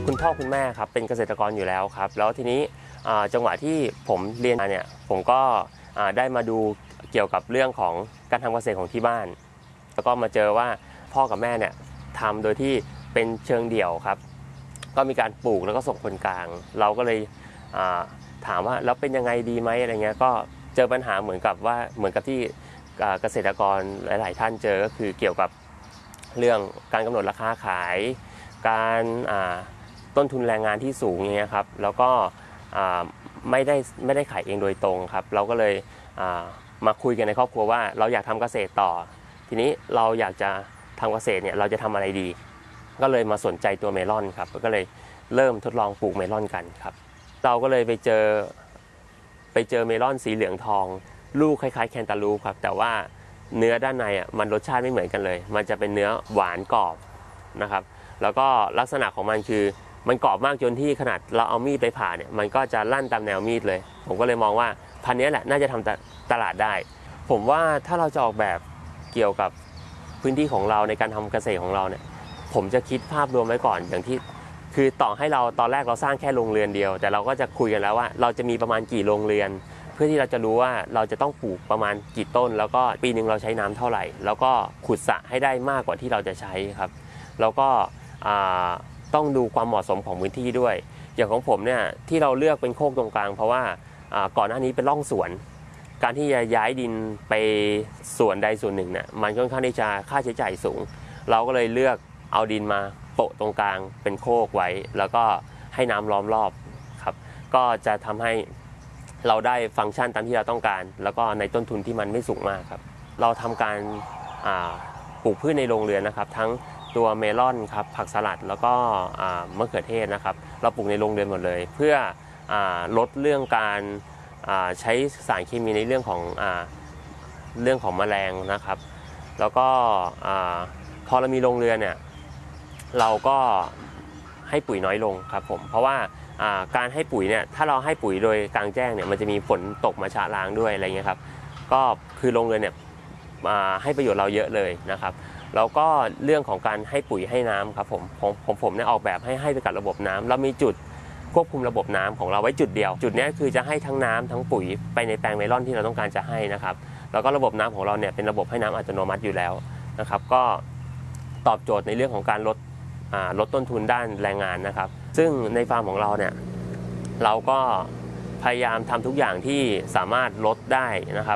คุณพ่อคุณแม่ครับเป็นเกษตรกรอยู่แล้วครับแล้วทีนี้จังหวะที่ผมเรียนมาเนี่ยผมก็ได้มาดูเกี่ยวกับเรื่องของการทำเกษตรของที่บ้านแล้วก็มาเจอว่าพ่อกับแม่เนี่ยทำโดยที่เป็นเชิงเดี่ยวครับก็มีการปลูกแล้วก็ส่งคนกลางเราก็เลยถามว่าแล้วเป็นยังไงดีไหมอะไรเงี้ยก็เจอปัญหาเหมือนกับที่เกษตรกรหลายๆท่านเจอก็คือเกี่ยวกับเรื่องการกำหนดราคาขายการต้นทุนแรงงานที่สูงอย่างเงี้ยครับแล้วก็ไม่ได้ขายเองโดยตรงครับเราก็เลยมาคุยกันในครอบครัวว่าเราอยากทำเกษตรต่อทีนี้เราอยากจะทำเกษตรเนี่ยเราจะทำอะไรดีก็เลยมาสนใจตัวเมลอนครับก็เลยเริ่มทดลองปลูกเมลอนกันครับเราก็เลยไปเจอเมลอนสีเหลืองทองลูกคล้ายๆแคนตาลูปครับแต่ว่าเนื้อด้านในมันรสชาติไม่เหมือนกันเลยมันจะเป็นเนื้อหวานกรอบนะครับแล้วก็ลักษณะของมันคือมันกรอบมากจนที่ขนาดเราเอามีดไปผ่าเนี่ยมันก็จะลั่นตามแนวมีดเลยผมก็เลยมองว่าพันธุ์นี้แหละน่าจะทำตลาดได้ผมว่าถ้าเราจะออกแบบเกี่ยวกับพื้นที่ของเราในการทำเกษตรของเราเนี่ยผมจะคิดภาพรวมไว้ก่อนอย่างที่คือต่อให้เราตอนแรกเราสร้างแค่โรงเรือนเดียวแต่เราก็จะคุยกันแล้วว่าเราจะมีประมาณกี่โรงเรือนเพื่อที่เราจะรู้ว่าเราจะต้องปลูกประมาณกี่ต้นแล้วก็ปีนึงเราใช้น้ำเท่าไหร่แล้วก็ขุดสระให้ได้มากกว่าที่เราจะใช้ครับแล้วก็ต้องดูความเหมาะสมของพื้นที่ด้วยอย่างของผมเนี่ยที่เราเลือกเป็นโคกตรงกลางเพราะว่าก่อนหน้านี้เป็นร่องสวนการที่จะย้ายดินไปส่วนใดส่วนหนึ่งเนี่ยมันค่อนข้างที่จะค่าใช้จ่ายสูงเราก็เลยเลือกเอาดินมาโปะตรงกลางเป็นโคกไว้แล้วก็ให้น้ำล้อมรอบครับก็จะทำให้เราได้ฟังก์ชันตามที่เราต้องการแล้วก็ในต้นทุนที่มันไม่สูงมากครับเราทำการปลูกพืชในโรงเรือนนะครับทั้งตัวเมลอนครับผักสลัดแล้วก็มะเขือเทศนะครับเราปลูกในโรงเรือนหมดเลยเพื่อลดเรื่องการใช้สารเคมีในเรื่องของแมลงนะครับแล้วก็พอเรามีโรงเรือนเนี่ยเราก็ให้ปุ๋ยน้อยลงครับผมเพราะว่าการให้ปุ๋ยเนี่ยถ้าเราให้ปุ๋ยโดยกลางแจ้งเนี่ยมันจะมีฝนตกมาชะล้างด้วยอะไรเงี้ยครับก็คือโรงเรือนเนี่ยให้ประโยชน์เราเยอะเลยนะครับแล้วก็เรื่องของการให้ปุ๋ยให้น้ำครับผมเนี่ยออกแบบให้ไปกับระบบน้ำเรามีจุดควบคุมระบบน้ำของเราไว้จุดเดียวจุดนี้คือจะให้ทั้งน้ำทั้งปุ๋ยไปในแปลงเมลอนที่เราต้องการจะให้นะครับแล้วก็ระบบน้ำของเราเนี่ยเป็นระบบให้น้ำอัตโนมัติอยู่แล้วนะครับก็ตอบโจทย์ในเรื่องของการลดต้นทุนด้านแรงงานนะครับซึ่งในฟาร์มของเราเนี่ยเราก็พยายามทำทุกอย่างที่สามารถลดได้นะครับ